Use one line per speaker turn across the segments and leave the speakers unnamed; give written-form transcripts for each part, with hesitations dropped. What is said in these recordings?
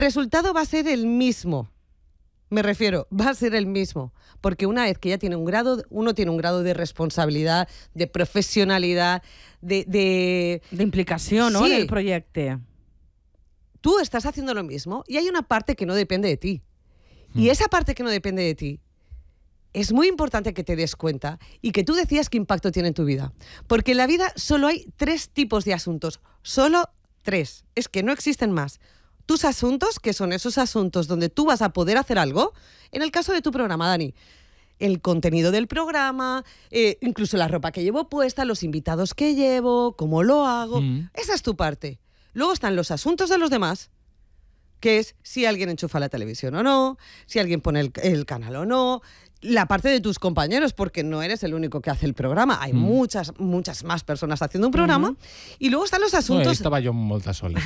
resultado va a ser el mismo. Me refiero, va a ser el mismo. Porque una vez que ya uno tiene un grado de responsabilidad, de profesionalidad, de
implicación, ¿no?
Sí.
En el proyecto.
Tú estás haciendo lo mismo y hay una parte que no depende de ti. Y esa parte que no depende de ti es muy importante que te des cuenta y que tú decidas qué impacto tiene en tu vida. Porque en la vida solo hay 3 tipos de asuntos. Solo 3. Es que no existen más. Tus asuntos, que son esos asuntos donde tú vas a poder hacer algo. En el caso de tu programa, Dani, el contenido del programa, incluso la ropa que llevo puesta, los invitados que llevo, cómo lo hago. Esa es tu parte. Luego están los asuntos de los demás, que es si alguien enchufa la televisión o no, si alguien pone el canal o no, la parte de tus compañeros, porque no eres el único que hace el programa, hay muchas más personas haciendo un programa, y luego están los asuntos...
No, estava jo moltes hores,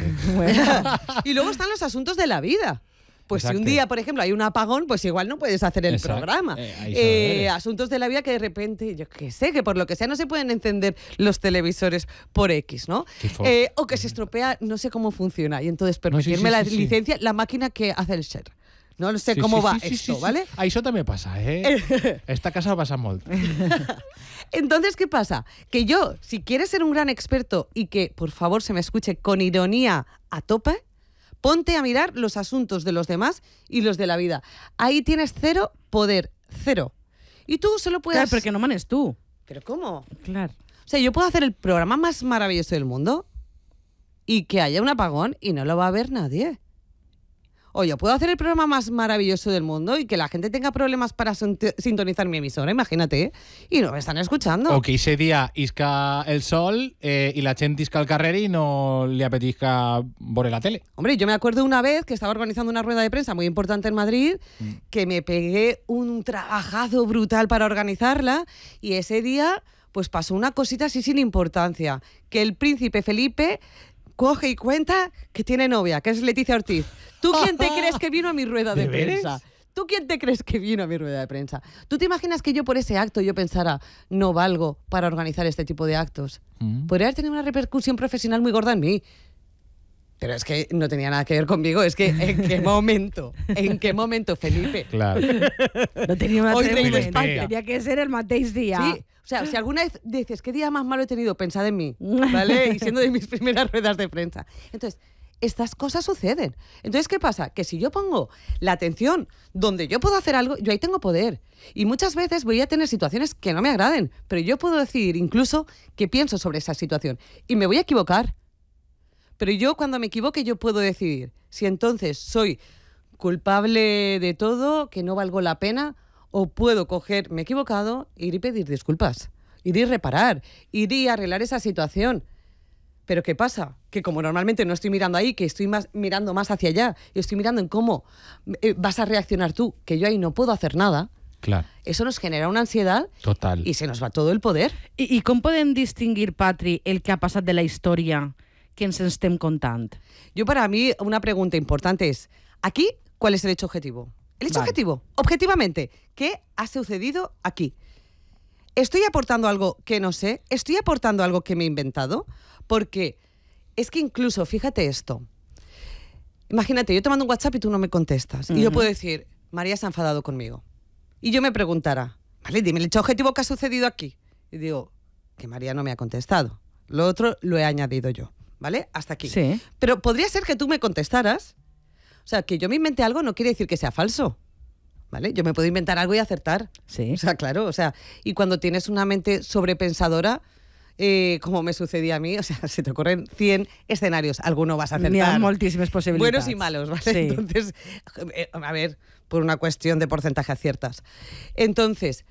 Y luego están los asuntos de la vida. Pues
Exacte.
si un día, por ejemplo, hay un apagón, pues igual no puedes hacer el programa. Asuntos de la vida que de repente, yo qué sé, que por lo que sea no se pueden encender los televisores por X, ¿no? O que se estropea, no sé cómo funciona, y entonces permitirme la licencia, la máquina que hace el share. No sé cómo va esto, ¿vale?
Això també passa, Esta casa passa molt.
Entonces, ¿qué pasa? Que yo, si quieres ser un gran experto y que, por favor, se me escuche con ironía a tope, ponte a mirar los asuntos de los demás y los de la vida. Ahí tienes 0 poder, 0. Y tú solo puedes...
Claro, porque no manes tú.
¿Pero cómo?
Claro.
O sea, yo puedo hacer el programa más maravilloso del mundo y que haya un apagón y no lo va a ver nadie. O yo puedo hacer el programa más maravilloso del mundo y que la gente tenga problemas para sintonizar mi emisora, imagínate, y no me están escuchando.
O que ese día isca el sol y la gent isca al carrer y no le apetisca veure la tele.
Hombre, yo me acuerdo una vez que estaba organizando una rueda de prensa muy importante en Madrid, que me pegué un trabajazo brutal para organizarla, y ese día pues pasó una cosita así sin importancia, que el príncipe Felipe coge y cuenta que tiene novia, que es Leticia Ortiz. ¿Tú quién te crees que vino a mi rueda de prensa? ¿Tú quién te crees que vino a mi rueda de prensa? ¿Tú te imaginas que yo por ese acto yo pensara, no valgo para organizar este tipo de actos? Podría haber tenido una repercusión profesional muy gorda en mí. Pero es que no tenía nada que ver conmigo. Es que, ¿en qué momento, Felipe?
Claro.
No tenía una
Hoy rey de España.
Tenía que ser el mateix día.
Sí, o sea, si alguna vez dices, ¿qué día más malo he tenido? Pensad en mí, ¿vale? Y siendo de mis primeras ruedas de prensa. Entonces, estas cosas suceden. Entonces, ¿qué pasa? Que si yo pongo la atención donde yo puedo hacer algo, yo ahí tengo poder. Y muchas veces voy a tener situaciones que no me agraden, pero yo puedo decidir incluso qué pienso sobre esa situación. Y me voy a equivocar. Pero yo, cuando me equivoque, yo puedo decidir si entonces soy culpable de todo, que no valgo la pena, o puedo coger, me he equivocado, ir y pedir disculpas, ir y reparar, ir y arreglar esa situación. Pero ¿qué pasa? Que como normalmente no estoy mirando ahí, que estoy mirando más hacia allá, y estoy mirando en cómo vas a reaccionar tú, que yo ahí no puedo hacer nada,
Clar.
eso nos genera una ansiedad
Total.
y se nos va todo el poder.
I com podem distingir, Patri, el que ha passat de la història que ens estem contant?
Yo, para mí, una pregunta importante es, aquí, ¿cuál es el hecho objetivo? El hecho
Vale.
objetivo, objetivamente, ¿qué ha sucedido aquí? ¿Estoy aportando algo que no sé? ¿Estoy aportando algo que me he inventado? Porque es que incluso, fíjate esto, imagínate, yo te mando un WhatsApp y tú no me contestas. Y yo puedo decir, María se ha enfadado conmigo. Y yo me preguntara, vale, dime el hecho objetivo que ha sucedido aquí. Y digo, que María no me ha contestado. Lo otro lo he añadido yo, ¿vale? Hasta aquí.
Sí.
Pero podría ser que tú me contestaras. O sea, que yo me inventé algo no quiere decir que sea falso, ¿vale? Yo me puedo inventar algo y acertar.
Sí.
O sea, claro, o sea, y cuando tienes una mente sobrepensadora, como me sucedía a mí, o sea, se te ocurren 100 escenarios, alguno vas a acertar.
N'hi ha moltíssimes possibilitats.
Buenos y malos, ¿vale?
Sí.
Entonces, a ver, por una cuestión de porcentaje aciertas. Entonces,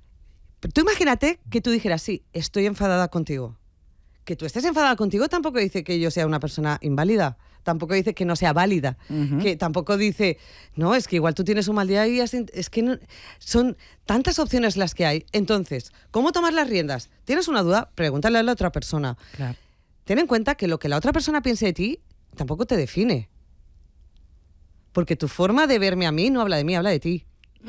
tú imagínate que tú dijeras, sí, estoy enfadada contigo. Que tú estés enfadada contigo tampoco dice que yo sea una persona inválida. Tampoco dice que no sea válida. Que tampoco dice, no, es que igual tú tienes un mal día y es que no, son tantas opciones las que hay. Entonces, ¿cómo tomar las riendas? ¿Tienes una duda? Pregúntale a la otra persona.
Clar.
Ten en cuenta que lo que la otra persona piense de ti tampoco te define. Porque tu forma de verme a mí no habla de mí, habla de ti.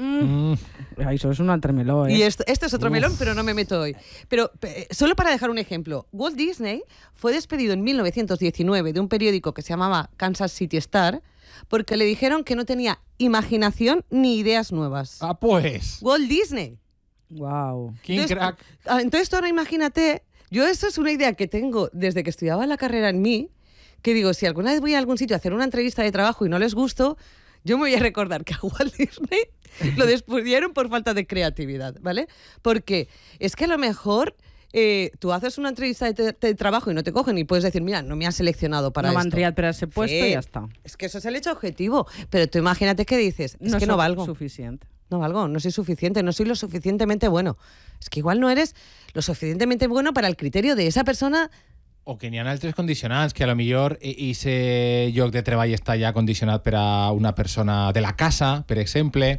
Això és un altre meló,
Y esto es otro melón, pero no me meto hoy. Pero solo para dejar un ejemplo, Walt Disney fue despedido en 1919 de un periódico que se llamaba Kansas City Star porque le dijeron que no tenía imaginación ni ideas nuevas.
Ah, pues.
Walt Disney.
Wow.
¿Quién crack?
Entonces tú ahora imagínate, yo eso es una idea que tengo desde que estudiaba la carrera en mí, que digo, si alguna vez voy a algún sitio a hacer una entrevista de trabajo y no les gusto, yo me voy a recordar que a Walt Disney lo despidieron por falta de creatividad, ¿vale? Porque es que a lo mejor tú haces una entrevista de trabajo y no te cogen y puedes decir, mira, no me han seleccionado para
No
esto.
m'han triat per a ese puesto
Sí,
y ya está.
Es que eso es el hecho objetivo. Pero tú imagínate que dices, es que no
soc
valgo.
suficient.
No valgo, no soy suficiente, no soy lo suficientemente bueno. Es que igual no eres lo suficientemente bueno para el criterio de esa persona.
O que n'hi ha altres condicionants, que a lo millor ese lloc de treball està ja condicionat per a una persona de la casa, per exemple,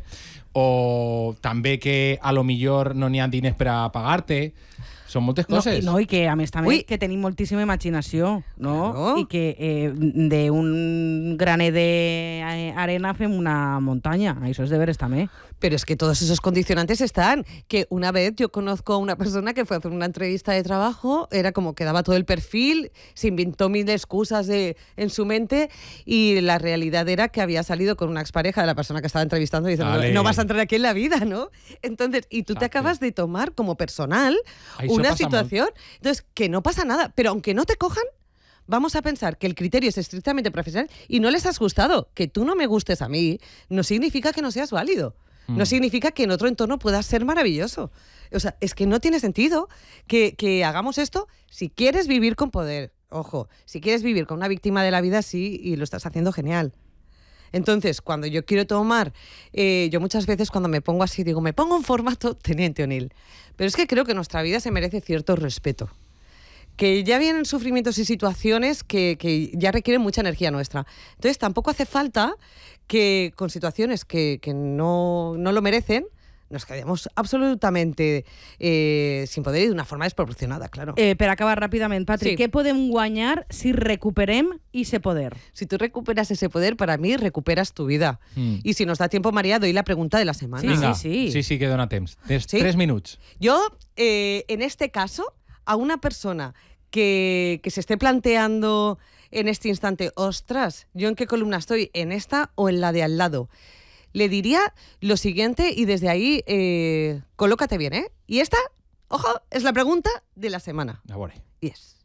o també que a lo millor no n'hi ha diners per a pagar-te. Són moltes coses.
No, i que a més també
Ui.
que tenim moltíssima imaginació, no?
Claro.
I que d'un graner d'arena fem una muntanya. Això és de veres també.
Pero es que todos esos condicionantes están. Que una vez yo conozco a una persona que fue a hacer una entrevista de trabajo, era como que daba todo el perfil, se inventó mil excusas en su mente y la realidad era que había salido con una expareja de la persona que estaba entrevistando y diciendo,
Vale.
no vas a entrar aquí en la vida, ¿no? Entonces, y tú te
Exacte.
acabas de tomar como personal
Això
una
passa
situación. Entonces, que no pasa nada, pero aunque no te cojan, vamos a pensar que el criterio es estrictamente profesional y no les has gustado. Que tú no me gustes a mí no significa que no seas válido. No significa que en otro entorno puedas ser maravilloso. O sea, es que no tiene sentido que hagamos esto si quieres vivir con poder. Ojo, si quieres vivir con una víctima de la vida, sí, y lo estás haciendo genial. Entonces, cuando yo quiero tomar, yo muchas veces cuando me pongo así, digo, me pongo en formato Teniente O'Neill. Pero es que creo que nuestra vida se merece cierto respeto. Que ya vienen sufrimientos y situaciones que ya requieren mucha energía nuestra. Entonces, tampoco hace falta que con situaciones que no lo merecen, nos quedemos absolutamente sin poder y de una forma desproporcionada, claro.
Per acabar ràpidament, Patri,
Sí.
què podem guanyar si recuperem ese poder?
Si tú recuperas ese poder, para mí recuperas tu vida. Y si nos da tiempo, María, doy la pregunta de la semana.
Sí,
Vinga.
sí.
Sí, que dona temps. Tens
Sí?
3 minuts.
Yo, en este caso, a una persona que se esté planteando en este instante, ostras, ¿yo en qué columna estoy? ¿En esta o en la de al lado? Le diría lo siguiente y desde ahí colócate bien, ¿eh? Y esta, ojo, es la pregunta de la semana.
A veure.
Y es,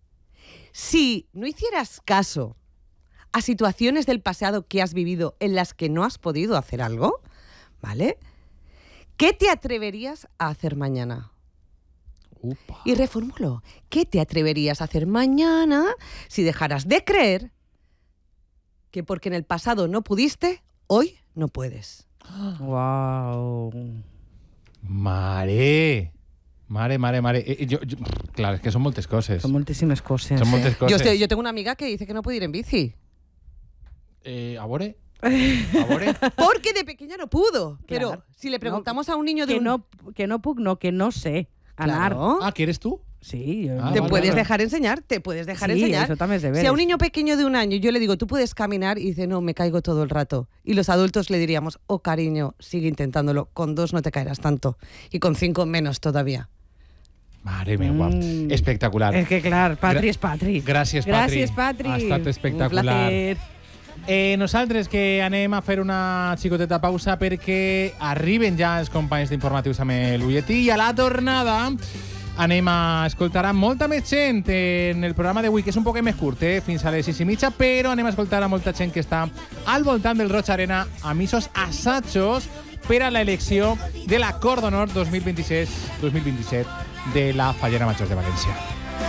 si no hicieras caso a situaciones del pasado que has vivido en las que no has podido hacer algo, ¿vale? ¿Qué te atreverías a hacer mañana?
Upa.
Y reformulo, ¿qué te atreverías a hacer mañana si dejaras de creer que porque en el pasado no pudiste, hoy no puedes?
Uau.
Mare. Clar, és que són moltes coses.
Són moltíssimes coses.
Són moltes coses.
Yo tengo una amiga que dice que no puede ir en bici.
A veure? A veure?
Porque de pequeña no pudo. Pero
Claro.
si le preguntamos a un niño de
Que no puc, no, que no sé anar.
Claro.
Ah, que eres tu?
Sí, jo...
Ah,
Te
vale,
puedes
vale.
dejar enseñar, te puedes dejar
Sí,
enseñar.
eso también es de
Si a
veres.
un niño pequeño de 1 año yo le digo, tú puedes caminar, y dice, no, me caigo todo el rato. Y los adultos le diríamos, oh cariño, sigue intentándolo, con 2 no te caerás tanto. Y con 5 menos todavía.
Mare meva. Espectacular.
És que clar, Patri és Patri.
Gràcies, Patri.
Gràcies, Patri.
Ha estat
Un
espectacular.
placer.
Nosaltres que anem a fer una xicoteta pausa perquè arriben ja els companys d'informatius amb el butlletí i a la tornada anem a escoltar a molta més gent en el programa d'avui, que és un poc més curt, fins a les 6:30, però anem a escoltar a molta gent que està al voltant del Roig Arena amb aquests assajos per a l'elecció de l'acord d'honor 2026-2027 de la Fallera Major de València.